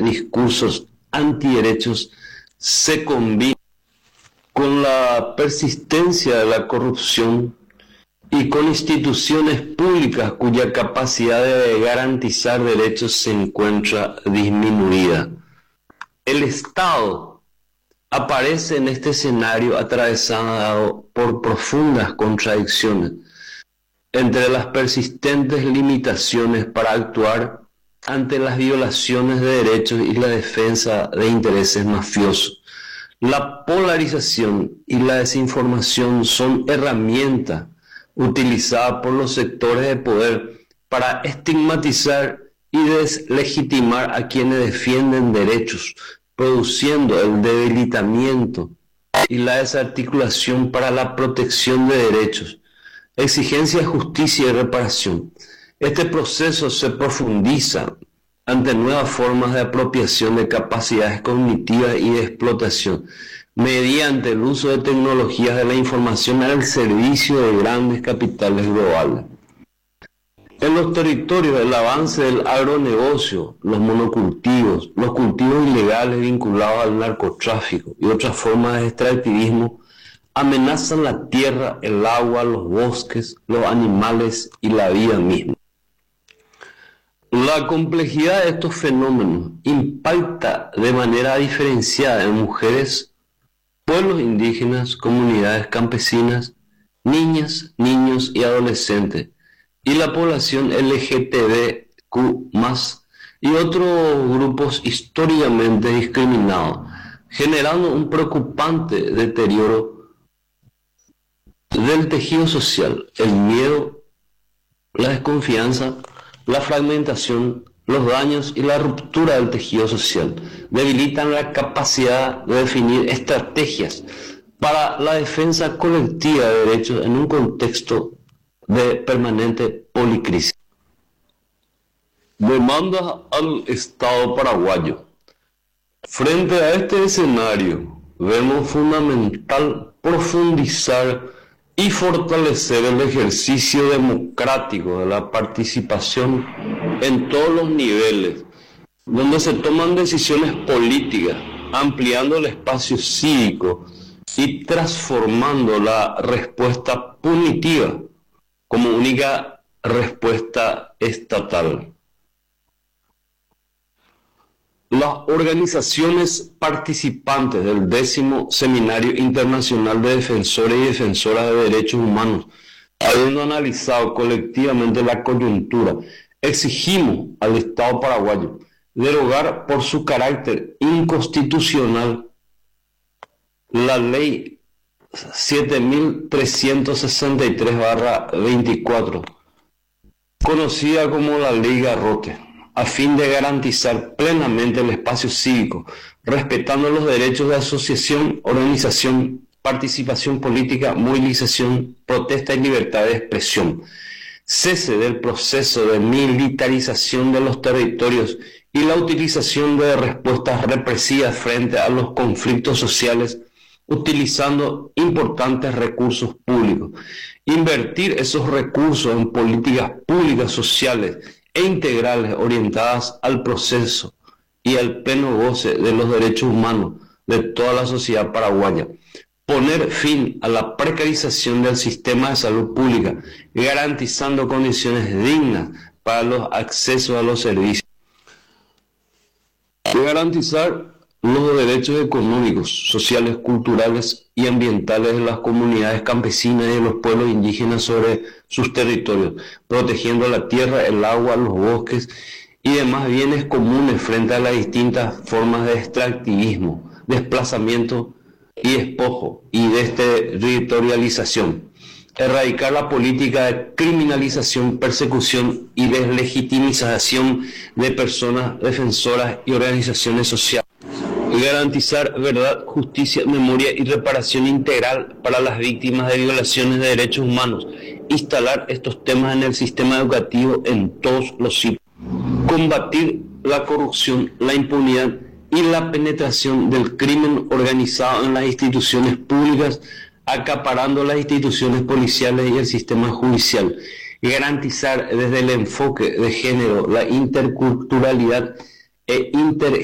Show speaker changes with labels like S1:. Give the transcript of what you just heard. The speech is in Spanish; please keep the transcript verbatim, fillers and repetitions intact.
S1: discursos antiderechos se combina con la persistencia de la corrupción y con instituciones públicas cuya capacidad de garantizar derechos se encuentra disminuida. El Estado aparece en este escenario atravesado por profundas contradicciones entre las persistentes limitaciones para actuar ante las violaciones de derechos y la defensa de intereses mafiosos. La polarización y la desinformación son herramientas utilizadas por los sectores de poder para estigmatizar y deslegitimar a quienes defienden derechos, produciendo el debilitamiento y la desarticulación para la protección de derechos, exigencia de justicia y reparación. Este proceso se profundiza ante nuevas formas de apropiación de capacidades cognitivas y de explotación, mediante el uso de tecnologías de la información al servicio de grandes capitales globales. En los territorios, el avance del agronegocio, los monocultivos, los cultivos ilegales vinculados al narcotráfico y otras formas de extractivismo amenazan la tierra, el agua, los bosques, los animales y la vida misma. La complejidad de estos fenómenos impacta de manera diferenciada en mujeres, pueblos indígenas, comunidades campesinas, niñas, niños y adolescentes, y la población L G B T Q más, y otros grupos históricamente discriminados, generando un preocupante deterioro del tejido social, el miedo, la desconfianza, la fragmentación, los daños y la ruptura del tejido social debilitan la capacidad de definir estrategias para la defensa colectiva de derechos en un contexto de permanente policrisis. Demanda al Estado paraguayo. Frente a este escenario, vemos fundamental profundizar y fortalecer el ejercicio democrático de la participación en todos los niveles, donde se toman decisiones políticas, ampliando el espacio cívico y transformando la respuesta punitiva como única respuesta estatal. Las organizaciones participantes del décimo Seminario Internacional de Defensores y Defensoras de Derechos Humanos, habiendo analizado colectivamente la coyuntura, exigimos al Estado paraguayo derogar por su carácter inconstitucional la Ley siete mil trescientos sesenta y tres barra veinticuatro, conocida como la Ley Garrote, a fin de garantizar plenamente el espacio cívico, respetando los derechos de asociación, organización, participación política, movilización, protesta y libertad de expresión. Cese del proceso de militarización de los territorios y la utilización de respuestas represivas frente a los conflictos sociales, utilizando importantes recursos públicos. Invertir esos recursos en políticas públicas sociales e integrales orientadas al proceso y al pleno goce de los derechos humanos de toda la sociedad paraguaya. Poner fin a la precarización del sistema de salud pública, garantizando condiciones dignas para los accesos a los servicios. Garantizar los derechos económicos, sociales, culturales y ambientales de las comunidades campesinas y de los pueblos indígenas sobre sus territorios, protegiendo la tierra, el agua, los bosques y demás bienes comunes frente a las distintas formas de extractivismo, desplazamiento y despojo y desterritorialización. Erradicar la política de criminalización, persecución y deslegitimización de personas defensoras y organizaciones sociales. Y garantizar verdad, justicia, memoria y reparación integral para las víctimas de violaciones de derechos humanos. Instalar estos temas en el sistema educativo en todos los ciclos. Combatir la corrupción, la impunidad y la penetración del crimen organizado en las instituciones públicas, acaparando las instituciones policiales y el sistema judicial. Y garantizar desde el enfoque de género la interculturalidad e inter